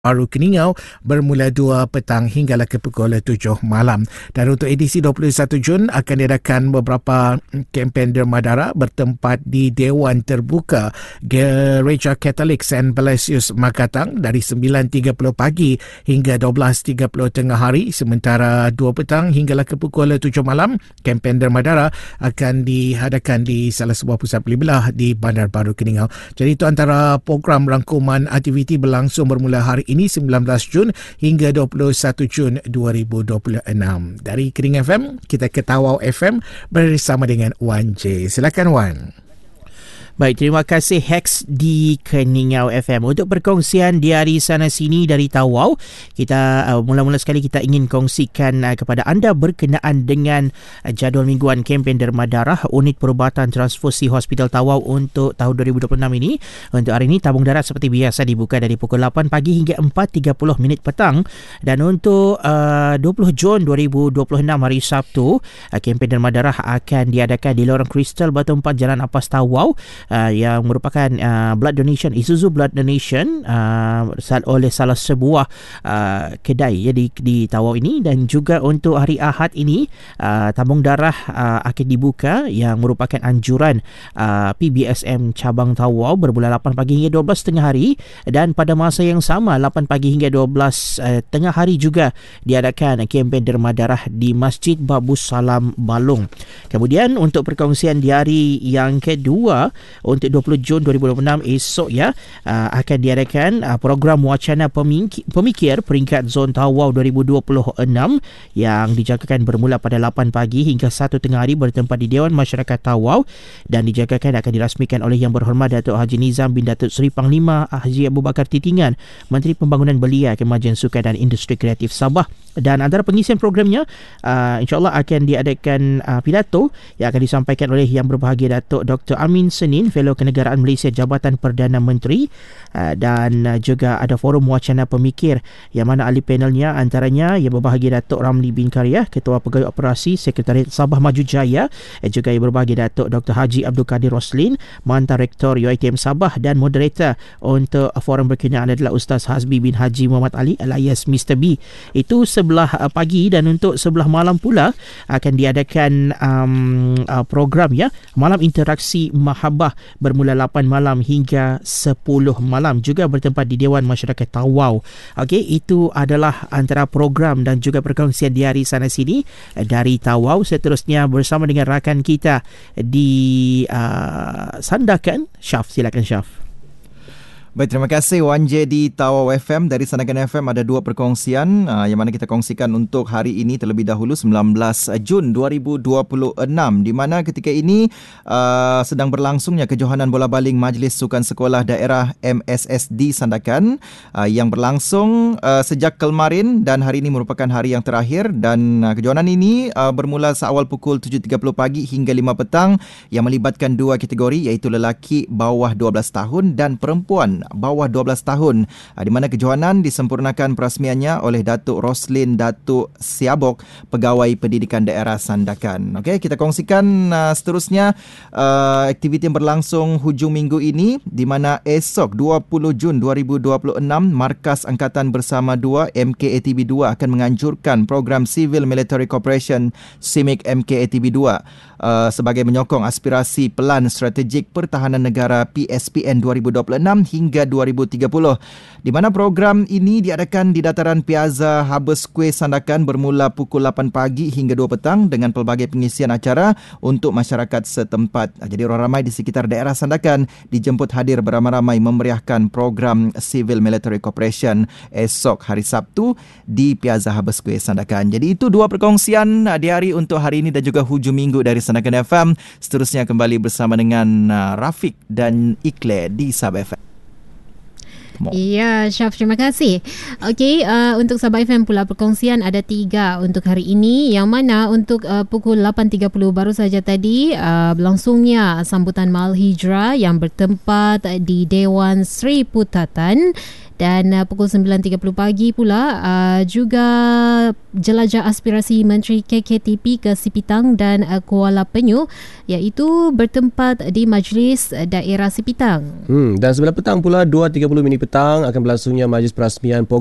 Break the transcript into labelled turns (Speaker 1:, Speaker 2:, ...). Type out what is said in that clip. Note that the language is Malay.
Speaker 1: Baru Keningau bermula 2 petang hinggalah ke pukul 7 malam. Dan untuk edisi 21 Jun akan diadakan beberapa kempen derma-dara bertempat di Dewan Terbuka Gereja Katolik St. Blasius Makatang dari 9.30 pagi hingga 12.30 tengah hari. Sementara 2 petang hinggalah ke pukul 7 malam, kempen derma-dara akan diadakan di salah sebuah pusat beli belah di Bandar Baru Keningau. Jadi itu antara program rangkuman aktiviti berlangsung bermula hari ini 19 Jun hingga 21 Jun 2026. Dari Kening FM, kita ke Tawau FM bersama dengan Wan J. Silakan Wan.
Speaker 2: Baik, terima kasih Hex di Keningau FM. Untuk perkongsian di hari sana sini dari Tawau, kita mula-mula sekali kita ingin kongsikan kepada anda berkenaan dengan jadual mingguan kempen derma darah Unit Perubatan Transfusi Hospital Tawau untuk tahun 2026 ini. Untuk hari ini, tabung darah seperti biasa dibuka dari pukul 8 pagi hingga 4.30 minit petang. Dan untuk 20 Jun 2026 hari Sabtu, kempen derma darah akan diadakan di Lorong Kristal Batu 4 Jalan Apas Tawau, yang merupakan blood donation, Isuzu blood donation oleh salah sebuah kedai di Tawau ini. Dan juga untuk hari Ahad ini, tabung darah akan dibuka yang merupakan anjuran PBSM cabang Tawau bermula 8 pagi hingga 12 tengah hari. Dan pada masa yang sama 8 pagi hingga 12 tengah hari juga diadakan kempen derma darah di Masjid Babus Salam Balung. Kemudian untuk perkongsian di hari yang kedua, untuk 20 Jun 2026 esok akan diadakan program wacana pemikir peringkat zon Tawau 2026 yang dijangkakan bermula pada 8 pagi hingga 1 tengah hari bertempat di Dewan Masyarakat Tawau, dan dijangkakan akan dirasmikan oleh Yang Berhormat Datuk Haji Nizam bin Datuk Seri Panglima Haji Abu Bakar Titingan, Menteri Pembangunan Belia, Kemajuan Sukan dan Industri Kreatif Sabah. Dan antara pengisian programnya, insyaAllah akan diadakan pidato yang akan disampaikan oleh Yang Berbahagia Datuk Dr. Amin Senin, Fellow Kenegaraan Malaysia Jabatan Perdana Menteri, dan juga ada forum wacana pemikir yang mana ahli panelnya antaranya Yang Berbahagia Datuk Ramli bin Karyah, Ketua Pegawai Operasi Sekretariat Sabah Maju Jaya, juga Yang Berbahagia Datuk Dr. Haji Abdul Kadir Roslin, Mantan Rektor UiTM Sabah, dan moderator untuk forum berkenaan adalah Ustaz Hazbi bin Haji Muhammad Ali alias Mr. B. Itu sebelah pagi. Dan untuk sebelah malam pula akan diadakan program Malam Interaksi Mahabbah bermula 8 malam hingga 10 malam, juga bertempat di Dewan Masyarakat Tawau. Okey, itu adalah antara program dan juga perkongsian di hari sana sini dari Tawau. Seterusnya bersama dengan rakan kita di Sandakan, Syaf. Silakan Syaf.
Speaker 3: Baik, terima kasih Wan J di Tawau FM. Dari Sandakan FM ada 2 perkongsian yang mana kita kongsikan untuk hari ini terlebih dahulu 19 Jun 2026, di mana ketika ini sedang berlangsungnya kejohanan bola baling Majlis Sukan Sekolah Daerah MSSD Sandakan yang berlangsung sejak kemarin, dan hari ini merupakan hari yang terakhir. Dan kejohanan ini bermula seawal pukul 7.30 pagi hingga 5 petang yang melibatkan 2 kategori, iaitu lelaki bawah 12 tahun dan perempuan bawah 12 tahun, di mana kejohanan disempurnakan perasmiannya oleh Datuk Roslin Datuk Siabok, Pegawai Pendidikan Daerah Sandakan. Okey, kita kongsikan seterusnya aktiviti yang berlangsung hujung minggu ini, di mana esok 20 Jun 2026 Markas Angkatan Bersama 2 MKATB 2 akan menganjurkan program Civil Military Cooperation CIMIC MKATB 2 sebagai menyokong aspirasi Pelan Strategik Pertahanan Negara PSPN 2026 hingga 2030, di mana program ini diadakan di dataran Piazza Harbour Square Sandakan bermula pukul 8 pagi hingga 2 petang dengan pelbagai pengisian acara untuk masyarakat setempat. Jadi orang ramai di sekitar daerah Sandakan dijemput hadir beramai-ramai memeriahkan program Civil Military Cooperation esok hari Sabtu di Piazza Harbour Square Sandakan. Jadi itu 2 perkongsian di hari untuk hari ini dan juga hujung minggu dari Sandakan FM. Seterusnya kembali bersama dengan Rafiq dan Ikle di Sabah FM.
Speaker 4: Ya, Syaf, terima kasih. Okey, untuk Sabah FM pula perkongsian ada 3 untuk hari ini, yang mana untuk pukul 8.30 baru saja tadi berlangsungnya sambutan Mahal Hijrah yang bertempat di Dewan Sri Putatan. Dan pukul 9.30 pagi pula juga jelajah aspirasi Menteri KKTP ke Sipitang dan Kuala Penyu, iaitu bertempat di Majlis Daerah Sipitang.
Speaker 5: Dan sebelah petang pula 2.30 petang akan berlangsungnya majlis perasmian